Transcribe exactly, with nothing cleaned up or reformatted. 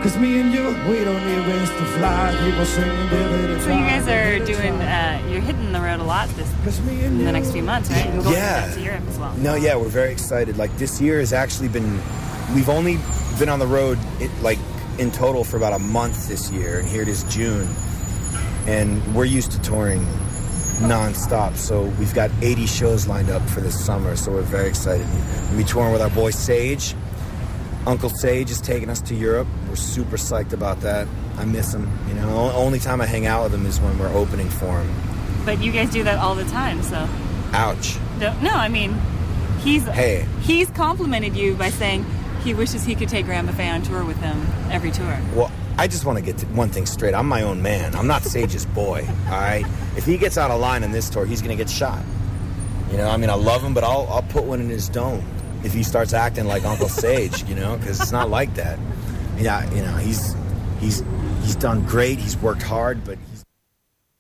Cause me and you, we don't need wings to fly. People singing, so you guys are doing, uh, you're hitting the road a lot this in the next few months, right? And going yeah. to Europe as well. No, yeah, we're very excited. Like, this year has actually been, we've only been on the road, it, like, in total for about a month this year. And here it is June. And we're used to touring non-stop. So we've got eighty shows lined up for this summer. So we're very excited. We'll be touring with our boy Sage. Uncle Sage is taking us to Europe. We're super psyched about that. I miss him. You know, only time I hang out with him is when we're opening for him. But you guys do that all the time, so. Ouch. No, no I mean, he's hey. he's complimented you by saying he wishes he could take Graham Maffei on tour with him every tour. Well, I just want to get to one thing straight. I'm my own man. I'm not Sage's boy, all right? If he gets out of line on this tour, he's going to get shot. You know, I mean, I love him, but I'll I'll put one in his dome if he starts acting like Uncle Sage, you know, because it's not like that. Yeah, you know, he's he's he's done great. He's worked hard, but